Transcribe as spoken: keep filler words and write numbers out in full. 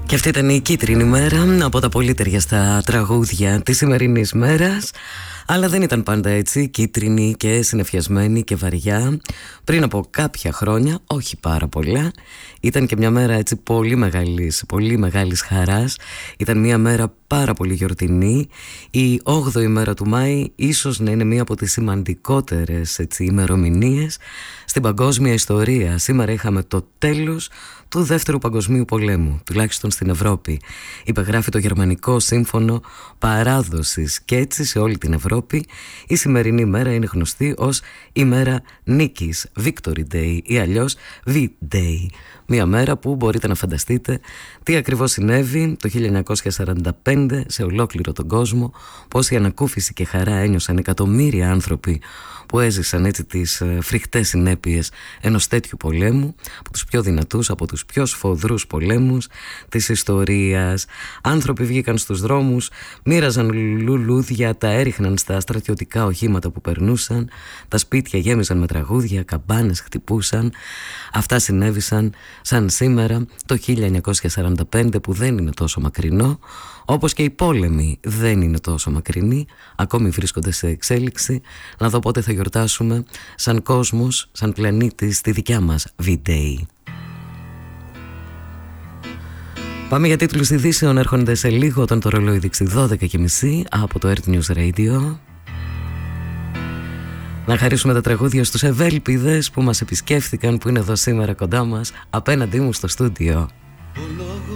Και αυτή ήταν η κίτρινη μέρα από τα πολύ ταιριαστά τραγούδια της σημερινής μέρας. Αλλά δεν ήταν πάντα έτσι, κίτρινη και συννεφιασμένη και βαριά. Πριν από κάποια χρόνια, όχι πάρα πολλά, ήταν και μια μέρα έτσι πολύ μεγάλης, πολύ μεγάλης χαράς. Ήταν μια μέρα πάρα πολύ γιορτινή. Η όγδοη μέρα του Μάη ίσως να είναι μια από τις σημαντικότερες έτσι, ημερομηνίες στην παγκόσμια ιστορία. Σήμερα είχαμε το τέλος του Δεύτερου Παγκοσμίου Πολέμου, τουλάχιστον στην Ευρώπη. Υπεγράφει το Γερμανικό Σύμφωνο Παράδοσης και έτσι σε όλη την Ευρώπη η σημερινή μέρα είναι γνωστή ως ημέρα νίκης, Victory Day ή αλλιώς V-Day. Μια μέρα που μπορείτε να φανταστείτε τι ακριβώς συνέβη το χίλια εννιακόσια σαράντα πέντε σε ολόκληρο τον κόσμο, πόση ανακούφιση και χαρά ένιωσαν εκατομμύρια άνθρωποι που έζησαν έτσι τις φρικτές συνέπειες ενός τέτοιου πολέμου, από τους πιο δυνατούς, από τους πιο σφοδρούς πολέμους της ιστορίας. Άνθρωποι βγήκαν στους δρόμους, μοίραζαν λουλούδια, τα έριχναν στα στρατιωτικά οχήματα που περνούσαν, τα σπίτια γέμιζαν με τραγούδια, καμπάνες χτυπούσαν. Αυτά συνέβησαν σαν σήμερα το χίλια εννιακόσια σαράντα πέντε, που δεν είναι τόσο μακρινό, όπως και οι πόλεμοι δεν είναι τόσο μακρινοί, ακόμη βρίσκονται σε εξέλιξη. Να δω πότε θα γιορτάσουμε σαν κόσμος, σαν πλανήτη, στη δικιά μας V-Day. Πάμε για τίτλους ειδήσεων, έρχονται σε λίγο όταν το ρολόι δείξει δώδεκα και μισή από το Earth News Radio. Να χαρίσουμε τα τραγούδια στους ευέλπιδες που μας επισκέφθηκαν, που είναι εδώ σήμερα κοντά μας, απέναντί μου στο στούντιο. Ο λόγος